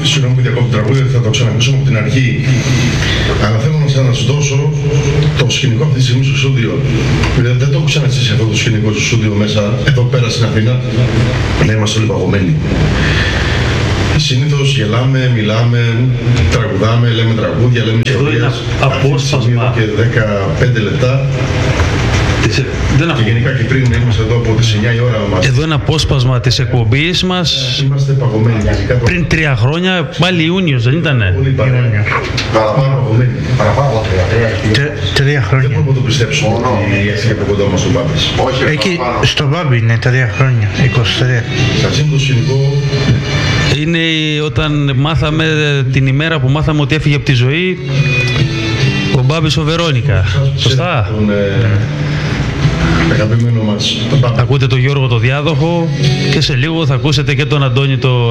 συγγνώμη που διακόπτω τραγούδι, θα το ξανακούσουμε από την αρχή. Αλλά θέλω να σας δώσω το σκηνικό αυτή τη στιγμή στο στούντιο. Δεν το έχω ξαναζήσει αυτό το σκηνικό στο στούντιο μέσα, εδώ πέρα στην Αθήνα. Να είμαστε όλοι παγωμένοι. Συνήθως γελάμε, μιλάμε, τραγουδάμε, λέμε τραγούδια, λέμε ιστορίες. Απόσπασμα. Και 15 λεπτά. Και γενικά και πριν είμαστε εδώ από τις 9 η ώρα μας. Εδώ είναι απόσπασμα της εκπομπής μας. Είμαστε παγωμένοι. Πριν 3 χρόνια, πάλι Ιούνιος, δεν ήτανε? Πολύ παραπάνω παγωμένοι. Παραπάνω από 3 χρόνια. Δεν μπορούμε να το πιστέψουμε ότι έφυγε από κοντά μας ο Μπάμπης. Εκεί στο Μπάμπη είναι 3 χρόνια, 23. Σας είναι το σκηνικό. Είναι όταν μάθαμε, την ημέρα που μάθαμε ότι έφυγε από τη ζωή ο Μπάμπης ο Βερόνικα. Σωστά? Αγαπημένο μας. Ακούτε τον Γιώργο το διάδοχο και σε λίγο θα ακούσετε και τον Αντώνη το